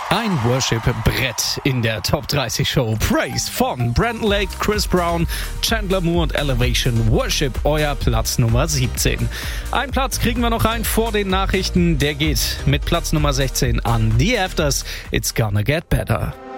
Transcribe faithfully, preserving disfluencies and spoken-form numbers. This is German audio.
Ein Worship-Brett in der Top dreißig Show. Praise von Brandon Lake, Chris Brown, Chandler Moore und Elevation. Worship, euer Platz Nummer siebzehn. Ein Platz kriegen wir noch rein vor den Nachrichten. Der geht mit Platz Nummer sechzehn an The Afters. It's Gonna Get Better.